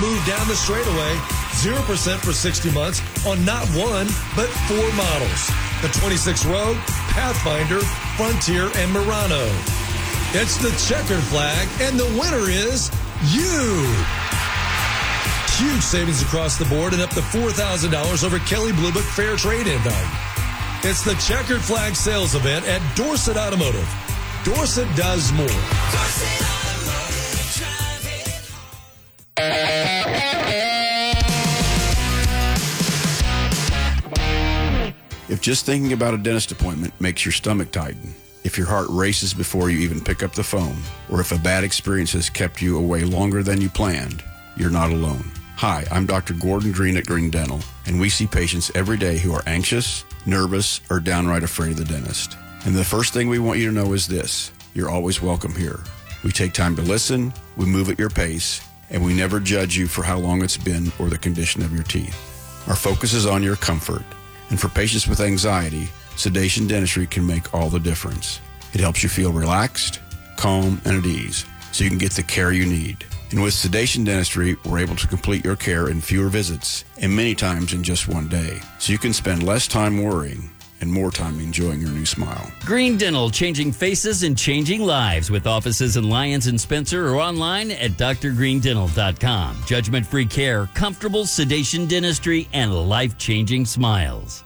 smooth down the straightaway. 0% for 60 months on not one, but 4 models. The 26 Rogue, Pathfinder, Frontier, and Murano. It's the checkered flag, and the winner is you. Huge savings across the board and up to $4,000 over Kelley Blue Book Fair Trade-In value. It's the checkered flag sales event at Dorsett Automotive. Dorsett does more. Dorsett Automotive, drive it. If just thinking about a dentist appointment makes your stomach tighten, if your heart races before you even pick up the phone, or if a bad experience has kept you away longer than you planned, you're not alone. Hi, I'm Dr. Gordon Green at Green Dental, and we see patients every day who are anxious, nervous, or downright afraid of the dentist. And the first thing we want you to know is this: you're always welcome here. We take time to listen, we move at your pace, and we never judge you for how long it's been or the condition of your teeth. Our focus is on your comfort, and for patients with anxiety, sedation dentistry can make all the difference. It helps you feel relaxed, calm, and at ease, so you can get the care you need. And with sedation dentistry, we're able to complete your care in fewer visits, and many times in just one day, so you can spend less time worrying and more time enjoying your new smile. Green Dental, changing faces and changing lives, with offices in Lyons and Spencer, or online at drgreendental.com. Judgment-free care, comfortable sedation dentistry, and life-changing smiles.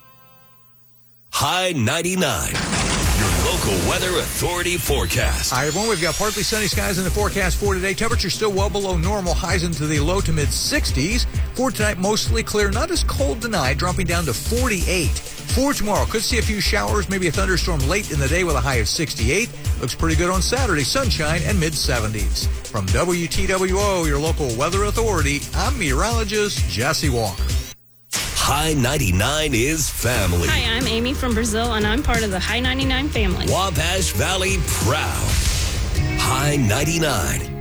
High 99, your local weather authority forecast. Hi, everyone. We've got partly sunny skies in the forecast for today. Temperature still well below normal. Highs into the low to mid 60s. For tonight, mostly clear. Not as cold tonight, dropping down to 48. For tomorrow, could see a few showers, maybe a thunderstorm late in the day with a high of 68. Looks pretty good on Saturday. Sunshine and mid 70s. From WTWO, your local weather authority, I'm meteorologist Jesse Walker. High 99 is family. Hi, I'm Amy from Brazil, and I'm part of the High 99 family. Wabash Valley proud. High 99.